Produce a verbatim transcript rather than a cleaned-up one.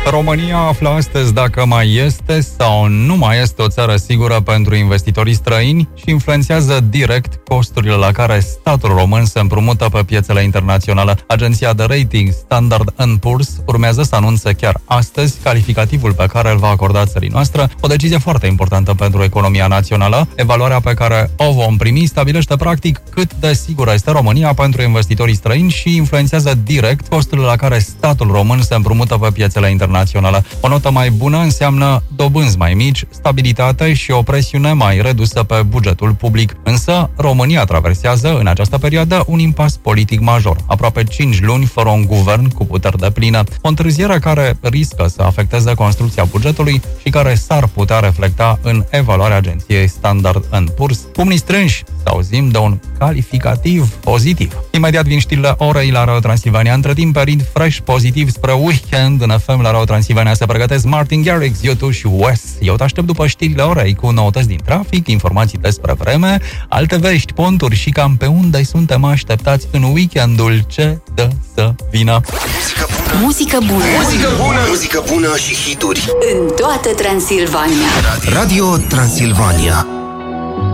România află astăzi dacă mai este sau nu mai este o țară sigură pentru investitorii străini și influențează direct costurile la care statul român se împrumută pe piețele internaționale. Agenția de rating Standard and Poor's urmează să anunțe chiar astăzi calificativul pe care îl va acorda țării noastre, o decizie foarte importantă pentru economia națională. Evaluarea pe care o vom primi stabilește practic cât de sigură este România pentru investitorii străini și influențează direct costurile la care statul român se împrumută pe piețele internaționale. O notă mai bună înseamnă dobânzi mai mici, stabilitate și o presiune mai redusă pe bugetul public. Însă, România traversează în această perioadă un impas politic major, aproape cinci luni fără un guvern cu puteri depline. O întârziere care riscă să afecteze construcția bugetului și care s-ar putea reflecta în evaluarea agenției Standard and Poor's. Pumnii strânși, să auzim de un calificativ pozitiv. Imediat vin știrile orei la Radio Transilvania. Între timp, pe rind fresh pozitiv spre weekend în F M la Radio Transilvania se pregătesc Martin Garrix, U doi și Wes. Eu te aștept după știrile orei cu noutăți din trafic, informații despre vreme, alte vești, ponturi și cam pe unde suntem așteptați în weekendul ce dă să vină. Muzică bună. Muzică bună. Muzică bună. Muzică bună și hituri. În toată Transilvania. Radio Transilvania.